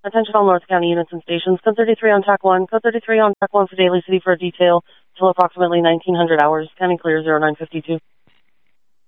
Attention all North County units and stations. Code 33 on track 1. Code 33 on track 1 for Daly City for a detail till approximately 1900 hours. County clear 0952.